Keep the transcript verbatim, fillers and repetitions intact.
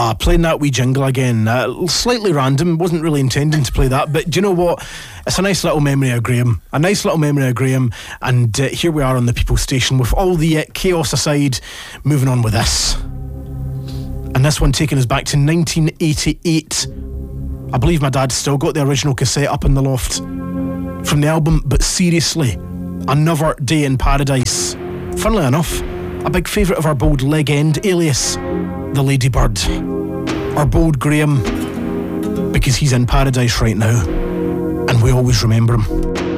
Ah, playing that wee jingle again. Uh, slightly random, wasn't really intending to play that, but do you know what? It's a nice little memory of Graham. A nice little memory of Graham. And uh, here we are on the People's Station with all the uh, chaos aside, moving on with this. And this one taking us back to nineteen eighty-eight. I believe my dad's still got the original cassette up in the loft from the album But Seriously, Another Day in Paradise. Funnily enough, a big favourite of our bold legend, alias the Ladybird. Our bold Graham, because he's in paradise right now, and we always remember him.